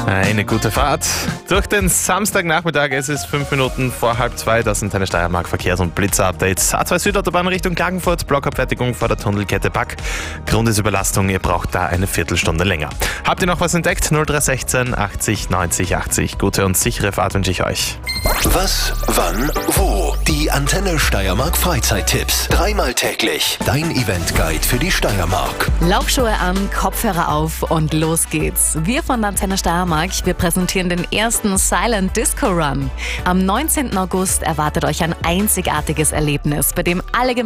Eine gute Fahrt durch den Samstagnachmittag. Es ist 5 Minuten vor 1:30. Das sind deine Steiermark Verkehrs- und Blitzer-Updates. A2 Südautobahn Richtung Klagenfurt, Blockabfertigung vor der Tunnelkette Back. Grund ist Überlastung, ihr braucht da eine Viertelstunde länger. Habt ihr noch was entdeckt? 0316 80 90 80. Gute und sichere Fahrt wünsche ich euch. Was, wann, wo? Die Antenne Steiermark Freizeittipps. Dreimal täglich. Dein Eventguide für die Steiermark. Laufschuhe an, Kopfhörer auf und los geht's. Wir von der Antenne Steiermark, wir präsentieren den ersten Silent Disco Run. Am 19. August erwartet euch ein einzigartiges Erlebnis, bei dem alle